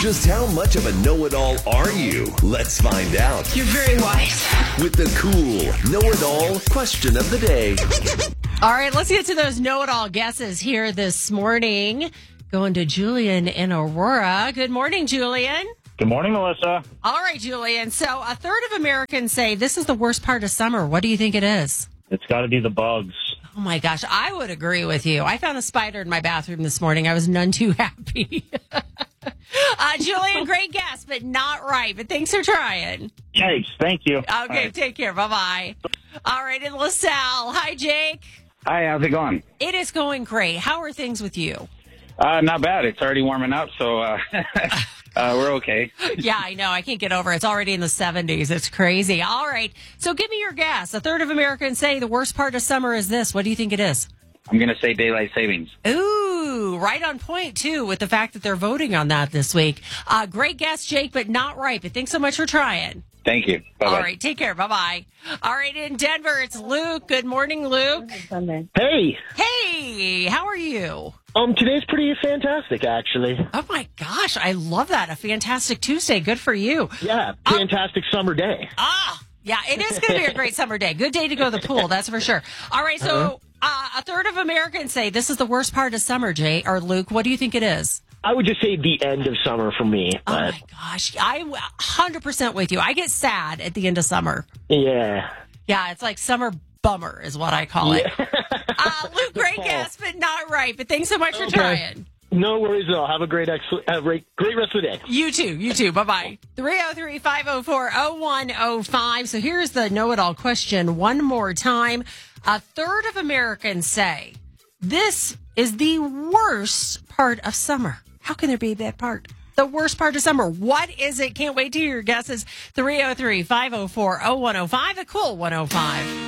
Just how much of a know-it-all are you? Let's find out. You're very wise. With the cool know-it-all question of the day. All right, let's get to those know-it-all guesses here this morning. Going to Julian in Aurora. Good morning, Julian. Good morning, Melissa. All right, Julian. So a third of Americans say this is the worst part of summer. What do you think it is? It's got to be the bugs. Oh, my gosh. I would agree with you. I found a spider in my bathroom this morning. I was none too happy. Julian, great guess, but not right. But thanks for trying. Yikes, thank you. Okay, take care. Bye-bye. All right, in LaSalle. Hi, Jake. Hi, how's it going? It is going great. How are things with you? Not bad. It's already warming up, so we're okay. Yeah, I know. I can't get over it. It's already in the 70s. It's crazy. All right. So give me your guess. A third of Americans say the worst part of summer is this. What do you think it is? I'm going to say daylight savings. Ooh, right on point, too, with the fact that they're voting on that this week. Great guess, Jake, but not right. But thanks so much for trying. Thank you. Bye-bye. All right. Take care. Bye-bye. All right. In Denver, it's Luke. Good morning, Luke. Hey, Hey, how are you? today's pretty fantastic, actually. Oh, my gosh. I love that. A fantastic Tuesday. Good for you. Yeah, fantastic summer day. Yeah, it is going to be a great summer day. Good day to go to the pool, that's for sure. All right, so a third of Americans say this is the worst part of summer, Jay or Luke. What do you think it is? I would just say the end of summer for me. Oh, But my gosh. I'm 100% with you. I get sad at the end of summer. yeah. Yeah, it's like summer bummer is what I call it. Luke, great guess, but not right. But thanks so much for trying. No worries at all. Have a great rest of the day. You too. You too. Bye-bye. 303-504-0105. So here's the know-it-all question one more time. A third of Americans say this is the worst part of summer. How can there be a bad part? The worst part of summer. What is it? Can't wait to hear your guesses. 303-504-0105. A cool 105.